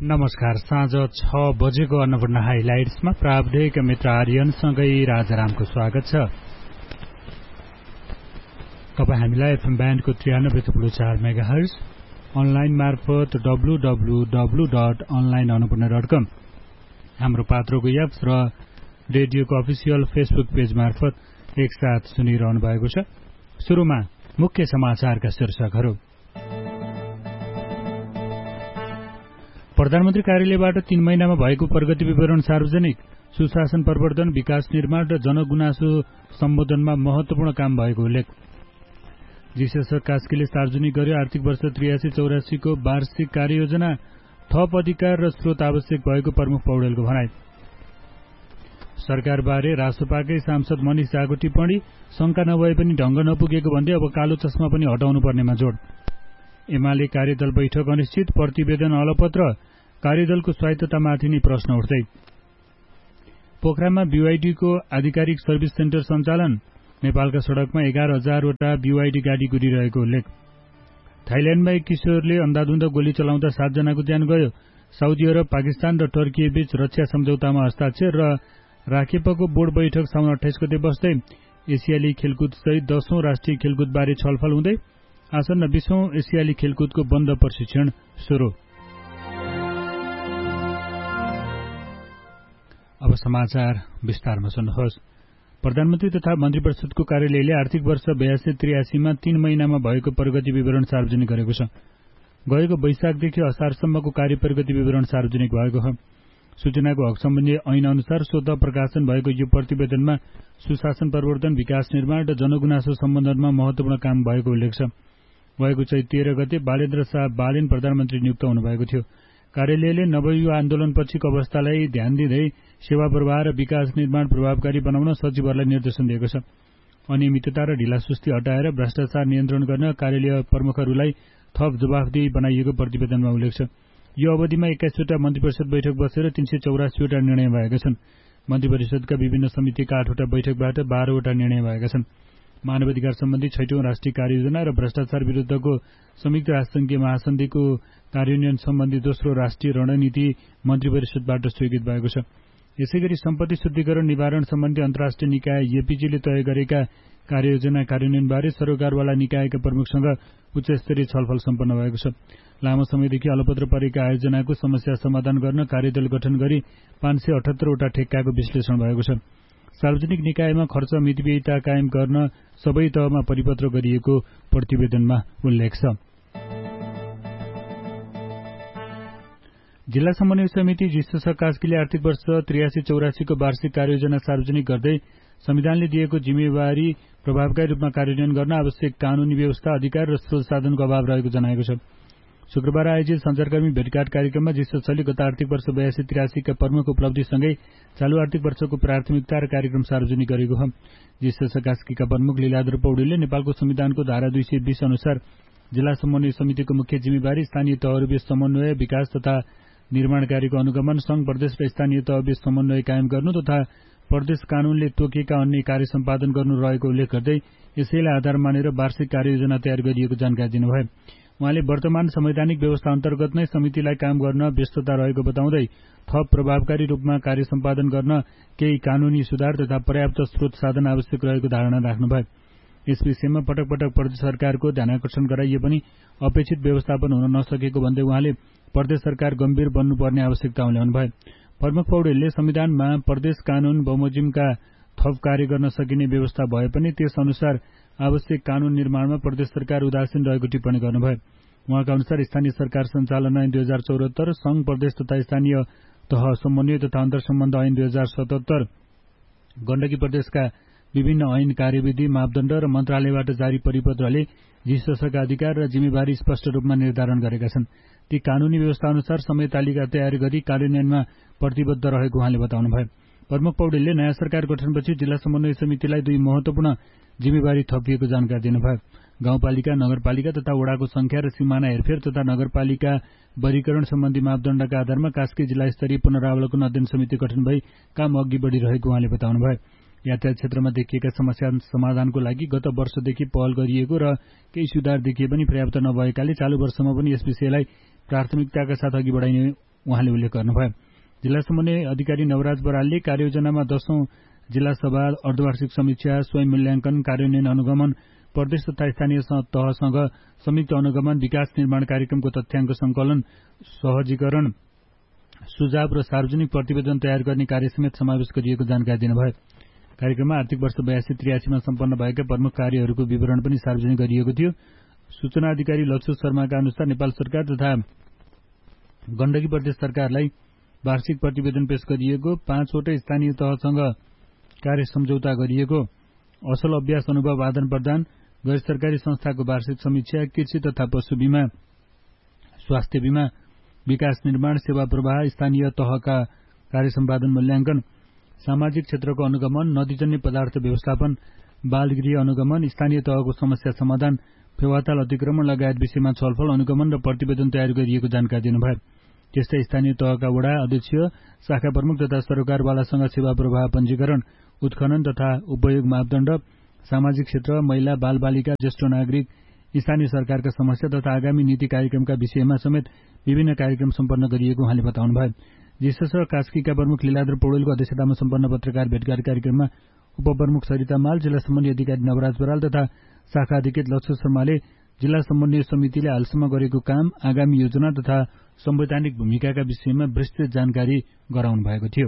नमस्कार। साँझ 6 बजेको अन्नपूर्ण हाइलाइट्समा प्राविधिक मित्र आर्यनसँगै राजारामको स्वागत छ। तपाईँ हामीलाई एफएम ब्यान्डको 93.4 मेगाहर्ज, अनलाइन मार्फत www.onlineannapurna.com, हाम्रो पात्रोको एप्स र रेडियोको अफिसियल फेसबुक पेज मार्फत एकसाथ सुनिरहनु भएको छ। सुरुमा मुख्य समाचारका शीर्षकहरू। प्रधानमन्त्री कार्यालयबाट 3 महिनामा भएको प्रगति विवरण सार्वजनिक। सुशासन प्रवर्धन, विकास निर्माण र जनगुनासो सम्बोधनमा महत्वपूर्ण काम भएको उल्लेख। जीएसएस कास्कीले सार्वजनिक गर्यो आर्थिक वर्ष 83-84 को वार्षिक कार्ययोजना। थप अधिकार र स्रोत आवश्यक भएको प्रमुख पौडेलको भनाइ। सरकारबारे रासोपाकै सांसद मनिष झाको टिप्पणी। शंका नभए पनि ढंग नपुगेको भन्दै अब कालो चस्मा पनि हटाउनु पर्नेमा जोड। एमाले कार्यदल बैठक अनिश्चित, प्रतिवेदन अलपत्र, कार्यदलको स्वायत्ततामाथि नै प्रश्न उठ्दै। पोखरामा बीवाईडीको आधिकारिक सर्भिस सेन्टर सञ्चालन। नेपालका सड़कमा 11,000 वटा बीवाईडी गाडी गुडिरहेको उल्लेख। थाइल्याण्डमा एक किशोरले अन्धाधुन्द गोली चलाउँदा 7 जनाको ज्यान गयो। साउदी अरब, पाकिस्तान र टर्की बीच रक्षा सम्झौतामा हस्ताक्षर र राखेपको बोर्ड बैठक साउन 28 गते बस्दै। एसियाली खेलकुद सहित 10औं राष्ट्रिय खेलकुदबारे छलफल हुँदै। आसन्न 20औं एसियाली खेलकुदको बन्द प्रशिक्षण सुरु। अब समाचार विस्तारमा सुन्नुहोस्। प्रधानमन्त्री तथा मन्त्रीपरिषदको कार्यालयले आर्थिक वर्ष 82-83 मा 3 महिनामा भएको प्रगति विवरण सार्वजनिक गरेको छ। गएको वैशाखदेखि असारसम्मको कार्य प्रगति विवरण सार्वजनिक भएको हो। सूचनाको हक सम्बन्धी ऐन अनुसार स्वत प्रकाशन भएको यो प्रतिवेदनमा सुशासन प्रवर्धन, विकास निर्माण र जनगुनासो सम्बन्धनमा महत्वपूर्ण काम भएको उल्लेख छ। गएको चैत 13 गते बालेन्द्र शाह बालेन प्रधानमन्त्री नियुक्त हुनुभएको थियो। कार्यालयले नवयुवा आन्दोलनपछिको अवस्थालाई ध्यान दिँदै सेवा प्रवाह र विकास निर्माण प्रभावकारी बनाउन सचिवहरूलाई निर्देशन दिएको छ। अनियमितता र ढिलासुस्ती हटाएर भ्रष्टाचार नियन्त्रण गर्न कार्यालय प्रमुखहरूलाई थप जवाफदेही बनाइएको प्रतिवेदनमा उल्लेख छ। यो अवधिमा 21 वटा मन्त्रीपरिषद बैठक बसेर 384 वटा निर्णय भएका छन्। मन्त्रीपरिषदका विभिन्न समितिका 8 वटा बैठकबाट 12 वटा निर्णय भएका छन्। मानवाधिकार सम्बन्धी 6औं राष्ट्रिय कार्ययोजना र भ्रष्टाचार विरुद्धको संयुक्त राष्ट्रसङ्घीय महासन्धिको कार्यान्वयन सम्बन्धी दोस्रो राष्ट्रिय रणनीति मन्त्रीपरिषदबाट स्वीकृत भएको छ। यसैगरी सम्पत्ति शुद्धिकरण निवारण सम्बन्धी अन्तर्राष्ट्रिय निकाय एपीजीले तय गरेका कार्ययोजना कार्यान्वयनबारे सरकारवाला निकायका प्रमुखसँग उच्चस्तरीय छलफल सम्पन्न भएको छ। लामो समयदेखि अलपत्र परेका आयोजनाको समस्या समाधान गर्न कार्यदल गठन गरी 578 वटा ठेक्काको विश्लेषण भएको छ। सार्वजनिक निकायमा खर्च मितव्ययिता कायम गर्न सबै तहमा परिपत्र गरिएको प्रतिवेदनमा उल्लेख छ। जिल्ला समन्वय समिति जीएसएस कास्कीले आर्थिक वर्ष 83-84 को वार्षिक कार्ययोजना सार्वजनिक गर्दै संविधानले दिएको जिम्मेवारी प्रभावकारी रूपमा कार्यान्वयन गर्न आवश्यक कानूनी व्यवस्था, अधिकार र स्रोत साधनको अभाव रहेको जनाएको छ। शुक्रबार आयोजित सञ्चारकर्मी भेटघाट कार्यक्रममा जीएसएसले गत आर्थिक वर्ष 82-83 का प्रमुख उपलब्धिसँगै चालू आर्थिक वर्षको प्राथमिकता र कार्यक्रम सार्वजनिक गरेको हो। जीएसएस कास्कीका प्रमुख लीलाधर पौडेलले नेपालको संविधानको धारा 220 अनुसार जिल्ला समन्वय समितिको मुख्य जिम्मेवारी स्थानीय तहहरूबीच समन्वय, विकास तथा निर्माण कार्यको अनुगमन, संघ प्रदेश र स्थानीय तहबीच समन्वय कायम गर्नु तथा प्रदेश कानूनले तोकेका अन्य कार्य सम्पादन गर्नु रहेको उल्लेख गर्दै यसैलाई आधार मानेर वार्षिक कार्ययोजना तयार गरिएको जानकारी दिनुभयो। उहाँले वर्तमान संवैधानिक व्यवस्था अन्तर्गत नै समितिलाई काम गर्न व्यस्तता रहेको बताउँदै थप प्रभावकारी रूपमा कार्य सम्पादन गर्न केही कानूनी सुधार तथा पर्याप्त स्रोत साधन आवश्यक रहेको धारणा राख्नुभयो। यस विषयमा पटक पटक प्रदेश सरकारको ध्यानाकर्षण गराइए पनि अपेक्षित व्यवस्थापन हुन नसकेको भन्दै उहाँले प्रदेश सरकार गम्भीर बन्नुपर्ने आवश्यकता उल्याउनुभयो। प्रमुख पौडेलले संविधानमा प्रदेश कानून बमोजिमका थप कार्य गर्न सकिने व्यवस्था भए पनि त्यस अनुसार आवश्यक कानून निर्माणमा प्रदेश सरकार उदासीन रहेको टिप्पणी गर्नुभयो। उहाँका अनुसार स्थानीय सरकार सञ्चालन ऐन 2074, संघ प्रदेश तथा स्थानीय तह समन्वय तथा अन्तर्सम्बन्ध ऐन 2077, गण्डकी प्रदेशका विभिन्न ऐन, कार्यविधि, मापदण्ड र मन्त्रालयबाट जारी परिपत्रले जीएसएसका अधिकार र जिम्मेवारी स्पष्ट रूपमा निर्धारण गरेका छन्। ती कानूनी व्यवस्था अनुसार समय तालिका तयार गरी कार्यान्वयनमा प्रतिबद्ध रहेको उहाँले बताउनुभयो। प्रमुख पौडेलले नयाँ सरकार गठनपछि जिल्ला समन्वय समितिलाई 2 महत्वपूर्ण जिम्मेवारी थपिएको जानकारी दिनुभयो। गाउँपालिका, नगरपालिका तथा वडाको संख्या र सीमाना हेरफेर तथा नगरपालिका वर्गीकरण सम्बन्धी मापदण्डका आधारमा कास्की जिल्ला स्तरीय पुनरावलोकन अध्ययन समिति गठन भई काम अघि बढ़िरहेको उहाँले बताउनुभयो। यातायात क्षेत्रमा देखिएका समस्या समाधानको लागि गत वर्षदेखि पहल गरिएको र केही सुधार देखिए पनि पर्याप्त नभएकाले चालू वर्षमा पनि यस विषयलाई प्राथमिकताका साथ अघि बढाइने उहाँले उल्लेख गर्नुभयो। जिल्ला समन्वय अधिकारी नवराज बरालले कार्ययोजनामा 10औं जिल्ला सभा, अर्धवार्षिक समीक्षा, स्वयं मूल्याङ्कन, कार्यान्वयन अनुगमन, प्रदेश तथा स्थानीय तहसँग संयुक्त अनुगमन, विकास निर्माण कार्यक्रमको तथ्याङ्क संकलन, सहजीकरण, सुझाव र सार्वजनिक प्रतिवेदन तयार गर्ने कार्य समेत समावेश गरिएको जानकारी दिनुभयो। कार्यक्रममा आर्थिक वर्ष 82-83 मा सम्पन्न भएका प्रमुख कार्यहरूको विवरण पनि सार्वजनिक गरिएको थियो। सूचना अधिकारी लक्ष्य शर्माका अनुसार नेपाल सरकार तथा गण्डकी प्रदेश सरकारलाई वार्षिक प्रतिवेदन पेश गरिएको, 5 वटा स्थानीय तहसँग कार्य सम्झौता गरिएको, असल अभ्यास अनुभव आदान प्रदान, गैर सरकारी संस्थाको वार्षिक समीक्षा, कृषि तथा पशु बीमा, स्वास्थ्य बीमा, विकास निर्माण, सेवा प्रवाह, स्थानीय तहका कार्य सम्पादन मूल्याङ्कन, सामाजिक क्षेत्रको अनुगमन, नदीजन्य पदार्थ व्यवस्थापन, बालगृह अनुगमन, स्थानीय तहको समस्या समाधान, फेवाताल अतिक्रमण लगायत विषयमा छलफल, अनुगमन र प्रतिवेदन तयार गरिएको जानकारी दिनुभयो। त्यस्तै स्थानीय तहका वडा अध्यक्ष, शाखा प्रमुख तथा सरकारवालासँग सेवा प्रवाह पञ्जीकरण, उत्खनन तथा उपयोग मापदण्ड, सामाजिक क्षेत्र, महिला बालबालिका, ज्येष्ठ नागरिक, स्थानीय सरकारका समस्या तथा आगामी नीति कार्यक्रमका विषयमा समेत विभिन्न कार्यक्रम सम्पन्न गरिएको उहाँले बताउनुभयो। जीएसएस कास्कीका प्रमुख लीलाधर पौडेलको अध्यक्षतामा सम्पन्न पत्रकार भेटघाट कार्यक्रममा उपप्रमुख सरिता माल, जिल्ला समन्वय अधिकारी नवराज बराल तथा शाखा अधिकृत लक्ष्य शर्माले जिल्ला समन्वय समितिले हालसम्म गरेको काम, आगामी योजना तथा संवैधानिक भूमिकाका विषयमा विस्तृत जानकारी गराउनु भएको थियो।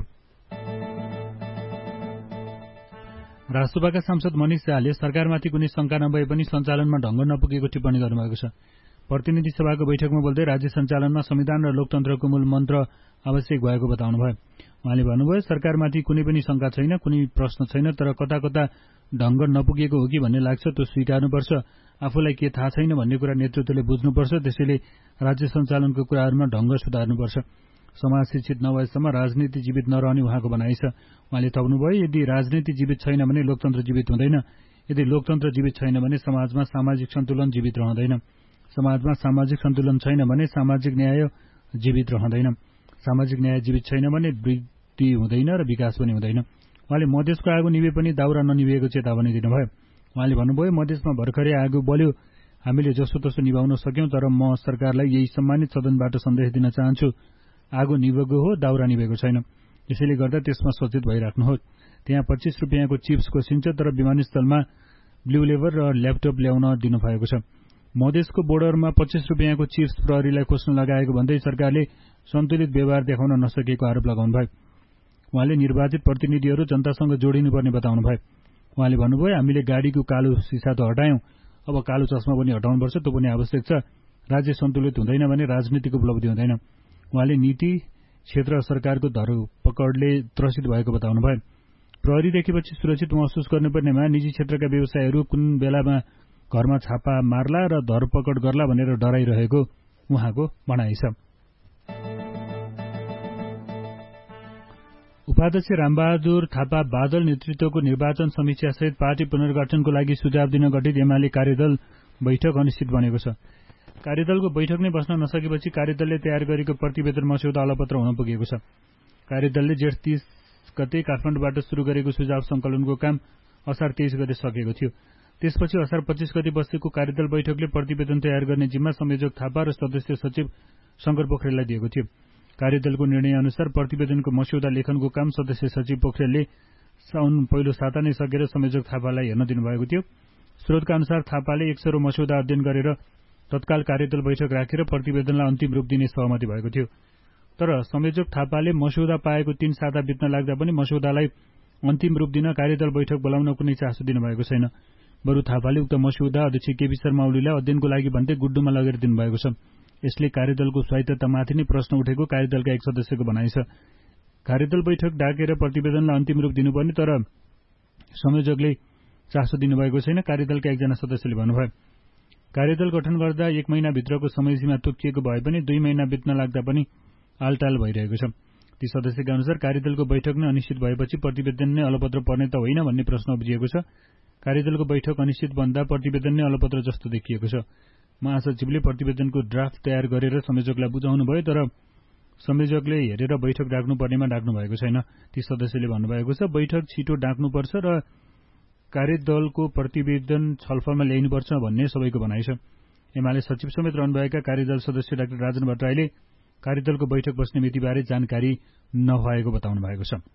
राष्ट्रसभाका सांसद मनिष शाहले सरकारमाथि कुनै शंका नभए पनि सञ्चालनमा ढंग नपुगेको टिप्पणी गर्नुभएको छ। प्रतिनिधि सभाको बैठकमा बोल्दै राज्य सञ्चालनमा संविधान र लोकतन्त्रको मूल मन्त्र आवश्यक भएको बताउनुभयो। उहाँले भन्नुभयो, सरकारमाथि कुनै पनि शंका छैन, कुनै प्रश्न छैन, तर कता कता ढंग नपुगेको हो कि भन्ने लाग्छ, त्यो स्वीकार्नुपर्छ। आफूलाई के थाहा छैन भन्ने कुरा नेतृत्वले बुझ्नुपर्छ। त्यसैले राज्य सञ्चालनको कुराहरूमा ढंग सुधार्नुपर्छ। समाज शिक्षित नभएसम्म राजनीति जीवित नरहने उहाँको भनाइ छ। उहाँले थप्नुभयो, यदि राजनीति जीवित छैन भने लोकतन्त्र जीवित हुँदैन। यदि लोकतन्त्र जीवित छैन भने समाजमा सामाजिक सन्तुलन जीवित रहँदैन। समाजमा सामाजिक सन्तुलन छैन भने सामाजिक न्याय जीवित रहँदैन। सामाजिक न्याय जीवित छैन भने वृद्धि हुँदैन र विकास पनि हुँदैन। उहाँले मधेसको आगो निभे पनि दाउरा ननिभेको चेतावनी दिनुभयो। उहाँले भन्नुभयो, मधेसमा भर्खरै आगो बल्यो, हामीले जसोतसो निभाउन सक्यौं, तर म सरकारलाई यही सम्मानित सदनबाट सन्देश दिन चाहन्छु, आगो निभेको हो, दाउरा निभेको छैन। यसैले गर्दा त्यसमा सचेत भइराख्नुहोस्। त्यहाँ 25 रुपियाँको चिप्स खोसिन्छ, तर विमानस्थलमा ब्लू लेबर र ल्यापटप ल्याउन दिनुभएको छ। मधेसको बोर्डरमा 25 रुपियाँको चिप्स प्रहरीलाई खोस्न लगाएको भन्दै सरकारले सन्तुलित व्यवहार देखाउन नसकेको आरोप लगाउनुभयो। उहाँले निर्वाचित प्रतिनिधिहरू जनतासँग जोडिनुपर्ने बताउनुभयो। उहाँले भन्नुभयो, हामीले गाडीको कालो सिसा त हटायौं, अब कालो चस्मा पनि हटाउनुपर्छ, त्यो पनि आवश्यक छ। राज्य सन्तुलित हुँदैन भने राजनीतिक उपलब्धि हुँदैन। उहाँले नीति क्षेत्र सरकारको धरपकडले त्रसित भएको बताउनुभयो। प्रहरी देखेपछि सुरक्षित महसुस गर्नुपर्नेमा निजी क्षेत्रका व्यवसायीहरू कुन बेलामा घरमा छापा मार्ला र धरपकड गर्ला भनेर डराइरहेको उहाँको भनाइ छ। उपाध्यक्ष रामबहादुर थापा बादल नेतृत्वको निर्वाचन समीक्षासहित पार्टी पुनर्गठनको लागि सुझाव दिन गठित एमाले कार्यदल बैठक अनिश्चित बनेको छ। कार्यदलको बैठक नै बस्न नसकेपछि कार्यदलले तयार गरेको प्रतिवेदन मस्यौदा अलपत्र हुन पुगेको छ। कार्यदलले जेठ 30 गते काठमाडौँबाट शुरू गरेको सुझाव संकलनको काम असार 23 गते सकेको थियो। त्यसपछि असार 25 गते बसेको कार्यदल बैठकले प्रतिवेदन तयार गर्ने जिम्मा संयोजक थापा र सदस्य सचिव शंकर पोखरेललाई दिएको थियो। कार्यदलको निर्णय अनुसार प्रतिवेदनको मस्यौदा लेखनको काम सदस्य सचिव पोखरेलले साउन पहिलो साता नै सकेर संयोजक थापालाई हेर्न दिनुभएको थियो। स्रोतका अनुसार थापाले 100 मस्यौदा अध्ययन गरेर तत्काल कार्यदल बैठक राखेर प्रतिवेदनलाई अन्तिम रूप दिने सहमति भएको थियो। तर संयोजक थापाले मस्यौदा पाएको 3 साता बित्न लाग्दा पनि मस्यौदालाई अन्तिम रूप दिन कार्यदल बैठक बोलाउन कुनै चासो दिनुभएको छैन। बरु थापाले उक्त मस्यौदा अध्यक्ष केपी शर्मा ओलीलाई अध्ययनको लागि भन्दै गुड्डुमा लगेर दिनुभएको छ। यसले कार्यदलको स्वायत्ततामाथि नै प्रश्न उठेको कार्यदलका एक सदस्यको भनाइ छ। कार्यदल बैठक डाकेर प्रतिवेदनलाई अन्तिम रूप दिनुपर्ने, तर संयोजकले चासो दिनुभएको छैन, कार्यदलका एकजना सदस्यले भन्नुभयो। कार्यदल गठन गर्दा 1 महिनाभित्रको समयसीमा तोकिएको भए पनि 2 महिना बित्न लाग्दा पनि आलटाल भइरहेको छ। ती सदस्यका अनुसार कार्यदलको बैठक नै अनिश्चित भएपछि प्रतिवेदन नै अलपत्र पर्ने त होइन भन्ने प्रश्न उब्जिएको छ। कार्यदलको बैठक अनिश्चित भन्दा प्रतिवेदन नै अलपत्र जस्तो देखिएको छ। महासचिवले प्रतिवेदनको ड्राफ्ट तयार गरेर संयोजकलाई बुझाउनुभयो, तर संयोजकले हेरेर बैठक डाक्नुपर्नेमा डाक्नु भएको छैन। ती सदस्यले भन्नुभएको छ, बैठक छिटो डाक्नुपर्छ र कार्यदलको प्रतिवेदन छलफलमा ल्याइनुपर्छ भन्ने सबैको भनाइ छ। एमाले सचिव समेत रहनुभएका कार्यदल सदस्य डाक्टर राजन भट्टराईले कार्यदलको बैठक बस्ने मितिबारे जानकारी नभएको बताउनु भएको छ।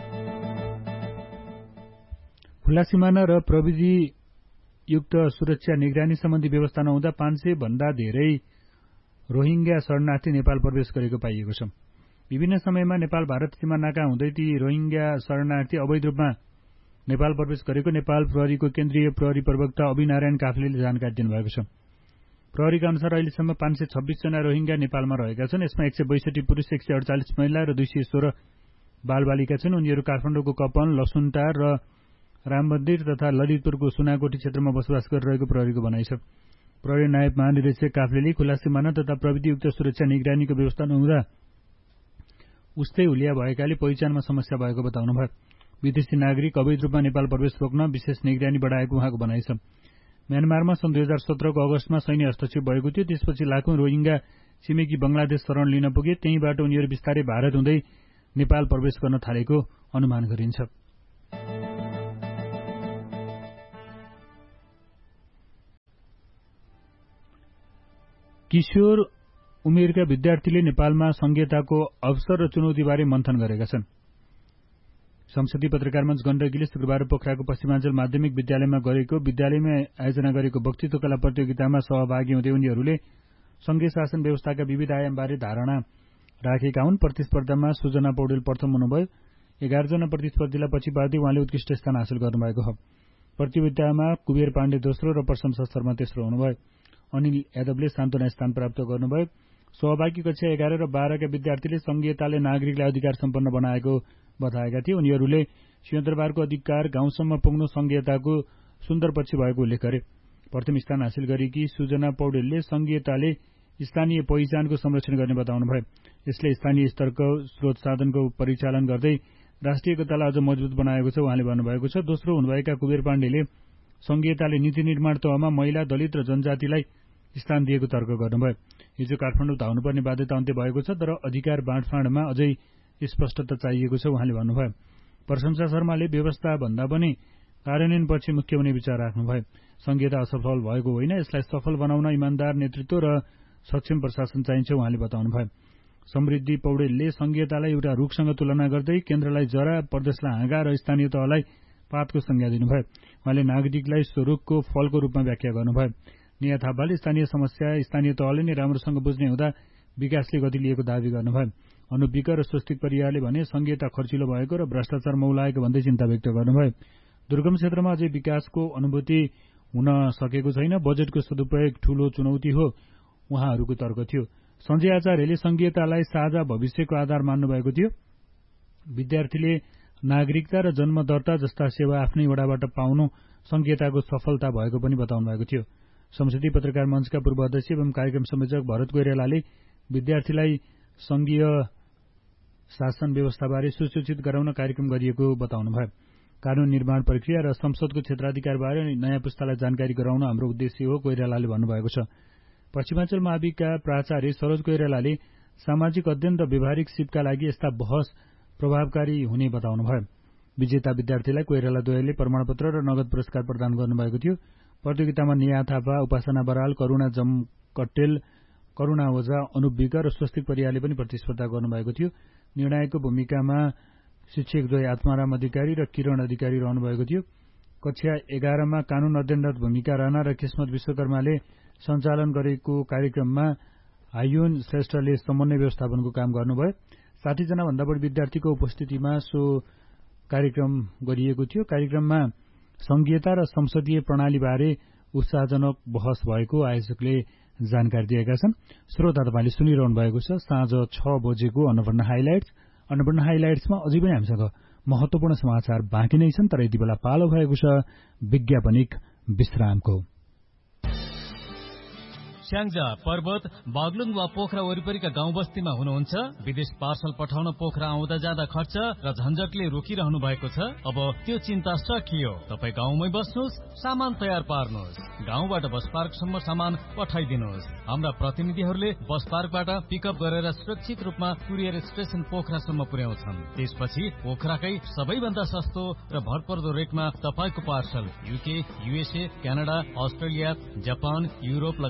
खुल्ला सिमाना र प्रविधियुक्त सुरक्षा निगरानी सम्बन्धी व्यवस्था नहुँदा 500 भन्दा धेरै रोहिंग्या शरणार्थी नेपाल प्रवेश गरेको पाइएको छ। विभिन्न समयमा नेपाल भारत सीमा नाका हुँदै ती रोहिंग्या शरणार्थी अवैध रूपमा नेपाल प्रवेश गरेको नेपाल प्रहरीको केन्द्रीय प्रहरी प्रवक्ता अभिनारायण काफ्लेले जानकारी दिनुभएको छ। प्रहरीका अनुसार अहिलेसम्म 526 जना रोहिंग्या नेपालमा रहेका छन्। यसमा 162 पुरुष, 148 महिला र 216 बालबालिका छन्। उनीहरू काठमाडौँको कपन, लसुनटार र राम मन्दिर तथा ललितपुरको सुनाकोटी क्षेत्रमा बसोबास गरिरहेको प्रहरीको भनाइ छ। प्रहरी नायब महानिरीक्षक काफ्लेले खुला सिमाना तथा प्रविधियुक्त सुरक्षा निगरानीको व्यवस्था नहुँदा उस्तै हुलिया भएकाले पहिचानमा समस्या भएको बताउनुभयो। विदेशी नागरिक अवैध रूपमा नेपाल प्रवेश रोक्न विशेष निगरानी बढाएको उहाँको भनाइ छ। म्यानमारमा सन् 2017 को अगस्तमा सैन्य हस्तक्षेप भएको थियो। त्यसपछि लाखौं रोहिंग्या छिमेकी बंगलादेश शरण लिन पुगे। त्यहीँबाट उनीहरू बिस्तारै भारत हुँदै नेपाल प्रवेश गर्न थालेको अनुमान गरिन्छ। किशोर उमेरका विद्यार्थीले नेपालमा संघीयताको अवसर र चुनौतीबारे मन्थन गरेका छन्। संसदीय पत्रकार मञ्च गण्डकीले शुक्रबार पोखराको पश्चिमाञ्चल माध्यमिक विद्यालयमा गरेको विद्यालयमा आयोजना गरेको वक्तृत्व कला प्रतियोगितामा सहभागी हुँदै उनीहरूले संघीय शासन व्यवस्थाका विविध आयामबारे धारणा राखेका हुन्। प्रतिस्पर्धामा सुजना पौडेल प्रथम हुनुभयो। 11 जना प्रतिस्पर्धीलाई पछि पार्दै उहाँले उत्कृष्ट स्थान हासिल गर्नुभएको हो। प्रतियोगितामा कुबेर पाण्डे दोस्रो र प्रशंसा शर्मा तेस्रो हुनुभयो। अनिल यादवले सान्तवना स्थान प्राप्त गर्नुभयो। सहभागी कक्षा 11 र 12 का विद्यार्थीले संघीयताले नागरिकलाई अधिकार सम्पन्न बनाएको बताएका थिए। उनीहरूले सिंहदरबारको अधिकार गाउँसम्म पुग्नु संघीयताको सुन्दर पक्ष भएको उल्लेख गरे। प्रथम स्थान हासिल गरेकी सुजना पौडेलले संघीयताले स्थानीय पहिचानको संरक्षण गर्ने बताउनुभयो। यसले स्थानीय स्तरको स्रोत साधनको परिचालन गर्दै राष्ट्रिय एकतालाई अझ मजबुत बनाएको छ उहाँले भन्नुभएको छ। दोस्रो हुनुभएका कुबेर पाण्डेले संघीयताले नीति निर्माण तहमा महिला, दलित र जनजातिलाई स्थान दिएको तर्क गर्नुभयो। हिजो काठमाडौँ धाउनुपर्ने बाध्यता अन्त्य भएको छ, तर अधिकार बाँडफाँडमा अझै स्पष्टता चाहिएको छ उहाँले भन्नुभयो। प्रशंसा शर्माले व्यवस्था भन्दा पनि कार्यान्वयनपछि मुख्य हुने विचार राख्नुभयो। संघीयता असफल भएको होइन, यसलाई सफल बनाउन इमान्दार नेतृत्व र सक्षम प्रशासन चाहिन्छ उहाँले बताउनुभयो। समृद्धि पौडेलले संघीयतालाई एउटा रुखसँग तुलना गर्दै केन्द्रलाई जरा, प्रदेशलाई हाँगा र स्थानीय तहलाई पातको संज्ञा दिनुभयो। उहाँले नागरिकलाई स्वरूपको फलको रूपमा व्याख्या गर्नुभयो। निया थापाले स्थानीय समस्या स्थानीय तहले नै राम्रोसँग बुझ्ने हुँदा विकासले गति लिएको दावी गर्नुभयो। अनुप विक र स्वस्तिक परियारले भने संघीयता खर्चिलो भएको र भ्रष्टाचार मौलाएको भन्दै चिन्ता व्यक्त गर्नुभयो। दुर्गम क्षेत्रमा अझै विकासको अनुभूति हुन सकेको छैन, बजेटको सदुपयोग ठूलो चुनौती हो उहाँहरूको तर्क थियो। सञ्जय आचार्यले संघीयतालाई साझा भविष्यको आधार मान्नुभएको थियो। विद्यार्थीले नागरिकता र जन्म दर्ता जस्ता सेवा आफ्नै वडाबाट पाउनु संघीयताको सफलता भएको पनि बताउनु भएको थियो। संसदीय पत्रकार मञ्चका पूर्व अध्यक्ष एवं कार्यक्रम संयोजक भरत कोइरालाले विद्यार्थीलाई संघीय शासन व्यवस्थाबारे सुसूचित गराउन कार्यक्रम गरिएको बताउनुभयो। कानून निर्माण प्रक्रिया र संसदको क्षेत्राधिकारबारे नयाँ पुस्तालाई जानकारी गराउन हाम्रो उद्देश्य हो कोइरालाले भन्नुभएको छ। पश्चिमाञ्चल माविका प्राचार्य सरोज कोइरालाले सामाजिक अध्ययन र व्यवहारिक सिपका लागि यस्ता बहस प्रभावकारी हुने बताउनुभयो। विजेता विद्यार्थीलाई कोइरालाद्वयले प्रमाणपत्र र नगद पुरस्कार प्रदान गर्नुभएको थियो। प्रतियोगितामा निया थापा, उपासना बराल, करुणा जमकट्टेल, करुणा ओझा, अनुप विक र स्वस्तिक परियारले पनि प्रतिस्पर्धा गर्नुभएको थियो। निर्णायकको भूमिकामा शिक्षकद्वय आत्माराम अधिकारी र किरण अधिकारी रहनुभएको थियो। कक्षा 11 मा कानून अध्ययनरत भूमिका राणा र किस्मत विश्वकर्माले सञ्चालन गरेको कार्यक्रममा हायुन श्रेष्ठले समन्वय व्यवस्थापनको काम गर्नुभयो। 60 जना भन्दा बढी विद्यार्थीको उपस्थितिमा सो कार्यक्रम गरिएको थियो। कार्यक्रममा संघीयता र संसदीय प्रणालीबारे उत्साहजनक बहस भएको आयोजकले जानकारी दिएका छन्। श्रोता तपाईले सुनिरहनु भएको छ साँझ 6 बजेको अन्नपूर्ण हाइलाइट्स। अन्नपूर्ण हाइलाइट्समा अझै पनि हामीसँग महत्वपूर्ण समाचार बाँकी नै छन्, तर यति बेला पालो भएको छ विज्ञापनिक विश्रामको। स्याङ्जा, पर्वत, बागलुङ वा पोखरा वरिपरिका गाउँ बस्तीमा हुनुहुन्छ? विदेश पार्सल पठाउन पोखरा आउँदा जाँदा खर्च र झन्झटले रोकिरहनु भएको छ? अब त्यो चिन्ता सकियो। तपाई गाउँमै बस्नुहोस्, सामान तयार पार्नुहोस्, गाउँबाट बस पार्कसम्म सामान पठाइदिनुहोस्। हाम्रा प्रतिनिधिहरूले बस पार्कबाट पिकअप गरेर सुरक्षित रूपमा कुरियर स्टेशन पोखरासम्म पुर्याउँछन्। त्यसपछि पोखराकै सबैभन्दा सस्तो र भरपर्दो रेटमा तपाईको parcel UK, USA, Canada, Australia, Japan, Europe लगायतका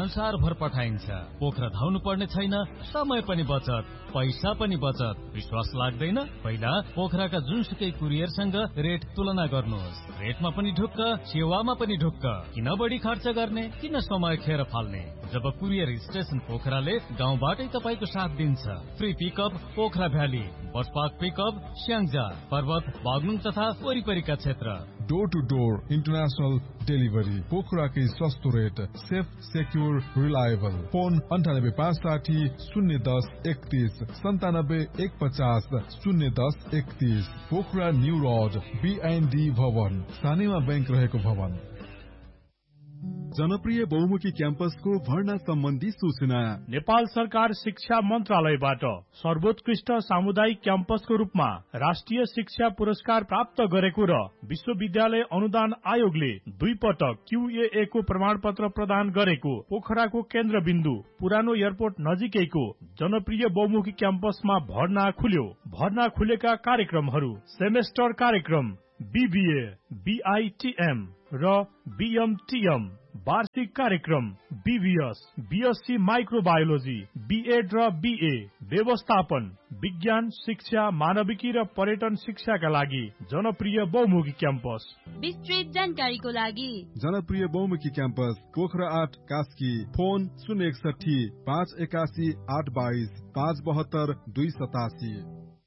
भान्सार भर पठाइन्छ। पोखरा धाउनु पर्ने छैन, समय पनि बचत, पैसा पनि बचत। विश्वास लाग्दैन? पहिला पोखराका जुनसुकै कुरियरसँग रेट तुलना गर्नुहोस्। रेटमा पनि ढुक्क, सेवामा पनि ढुक्क। किन बढी खर्च गर्ने, किन समय खेर फाल्ने? जब कुरियर स्टेशन पोखराले गाउँबाटै तपाईको साथ दिन्छ। फ्री पिकअप पोखरा भ्याली, बसपाक पिकअप स्याङ्जा, पर्वत, बागलुङ तथा वरिपरिका क्षेत्र। Door two door international delivery, पोखराकै सस्तो rate, safe, secure, reliable. Phone 9856 010 31 97 150 010 31। Pokhara new road, BND भवन, सानेमा बैंक रहेको भवन। जनप्रिय बहुमुखी क्याम्पसको भर्ना सम्बन्धी सूचना नेपाल सरकार शिक्षा मन्त्रालयबाट सर्वोत्कृष्ट सामुदायिक क्याम्पसको रूपमा राष्ट्रिय शिक्षा पुरस्कार प्राप्त गरेको र विश्वविद्यालय अनुदान आयोगले 2 पटक QAA को प्रमाणपत्र प्रदान गरेको पोखराको केन्द्रबिन्दु पुरानो एयरपोर्ट नजिकैको जनप्रिय बहुमुखी क्याम्पसमा भर्ना खुल्यो। भर्ना खुलेका कार्यक्रमहरू: सेमेस्टर कार्यक्रम BBA, BITM र BMTM, वार्षिक कार्यक्रम BVS, BSc माइक्रोबायोलोजी, B.Ed र BA, व्यवस्थापन, विज्ञान शिक्षा, मानविकी र पर्यटन शिक्षाका लागि जनप्रिय बहुमुखी क्याम्पस। विस्तृत जानकारीको लागि जनप्रिय बहुमुखी campus Pokhara 8 Kaski. Phone 061 581 822 572 287।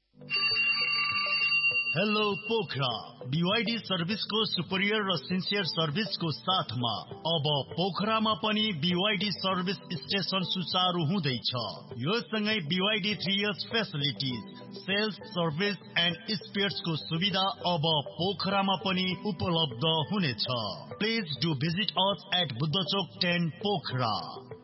Hello Pokhara, BYD सर्भिसको superior र सिन्सियर सर्भिसको साथमा अब पोखरामा पनि BYD सर्भिस स्टेशन सुचारू हुँदैछ। यो सँगै BYD 3 years facilities, sales, service and स्पेयर्सको सुविधा अब पोखरामा पनि उपलब्ध हुनेछ। Please do visit us at बुद्धचोक 10 Pokhara.